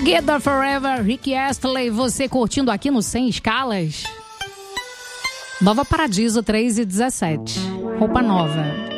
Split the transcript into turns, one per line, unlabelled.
Together Forever, Rick Astley, você curtindo aqui no 100 Escalas? Nova Paradiso 3 e 17. Roupa nova.